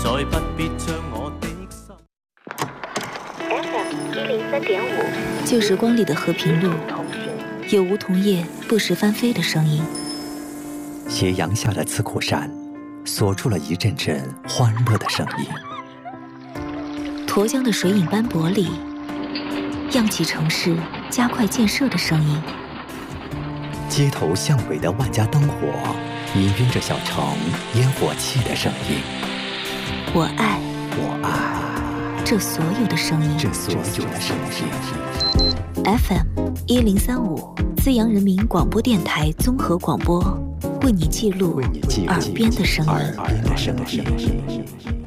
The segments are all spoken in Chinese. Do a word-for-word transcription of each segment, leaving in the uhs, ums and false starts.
再不必将我的心。 F M 一零三点五， 旧时光里的和平路，有梧桐叶不时翻飞的声音。 斜阳下的刺苦山，锁住了一阵阵欢乐的声音。 沱江的水影斑驳里，漾起城市加快建设的声音。 街头巷尾的万家灯火，氤氲着小城烟火气的声音。 我爱， 我爱这所有的声音， 这所有的声音。 F M 一零三五，资阳人民广播电台综合广播，为你记录耳边的声音。 耳边的声音。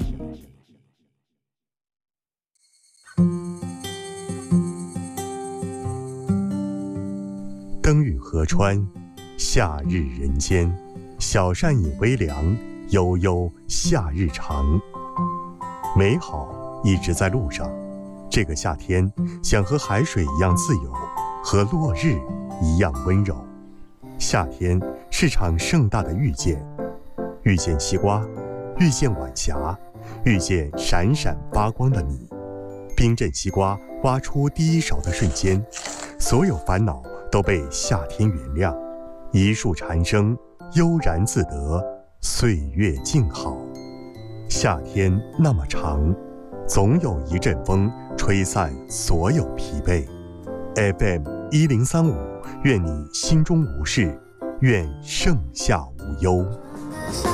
灯雨河川，夏日人间，小扇饮微凉，悠悠夏日长。美好一直在路上，这个夏天想和海水一样自由，和落日一样温柔。夏天是场盛大的遇见，遇见西瓜，遇见晚霞，遇见闪闪发光的你。冰镇西瓜挖出第一勺的瞬间，所有烦恼都被夏天原谅，一树蝉声悠然自得，岁月静好。夏天那么长，总有一阵风吹散所有疲惫。 F M 一零三五，愿你心中无事，愿盛夏无忧。